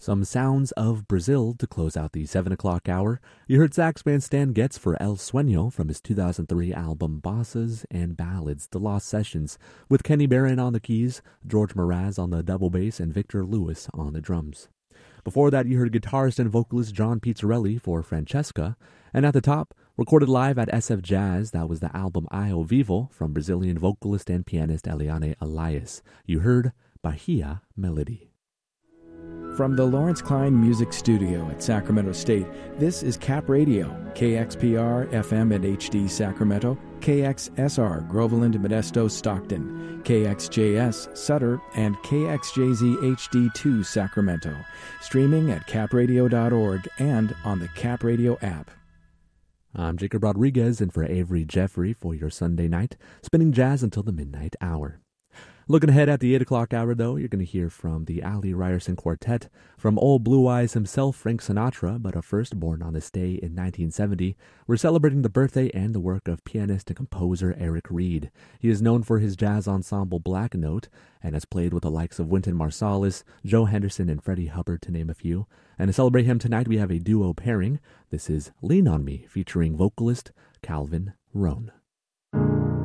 Some sounds of Brazil to close out the 7 o'clock hour. You heard sax band Stan Getz for El Sueño from his 2003 album Bossas and Ballads, The Lost Sessions, with Kenny Barron on the keys, George Mraz on the double bass, and Victor Lewis on the drums. Before that, you heard guitarist and vocalist John Pizzarelli for Francesca, and at the top, recorded live at SF Jazz, that was the album Io Vivo from Brazilian vocalist and pianist Eliane Elias. You heard Bahia Melody. From the Lawrence Klein Music Studio at Sacramento State, this is Cap Radio, KXPR FM and HD Sacramento, KXSR Groveland, Modesto, Stockton, KXJS Sutter, and KXJZ HD2 Sacramento. Streaming at capradio.org and on the Cap Radio app. I'm Jacob Rodriguez, in for Avery Jeffrey for your Sunday night, spinning jazz until the midnight hour. Looking ahead at the 8 o'clock hour, though, you're going to hear from the Ali Ryerson Quartet, from Old Blue Eyes himself, Frank Sinatra, but first born on this day in 1970. We're celebrating the birthday and the work of pianist and composer Eric Reed. He is known for his jazz ensemble Black Note, and has played with the likes of Wynton Marsalis, Joe Henderson, and Freddie Hubbard, to name a few. And to celebrate him tonight, we have a duo pairing. This is Lean on Me, featuring vocalist Calvin Rohn.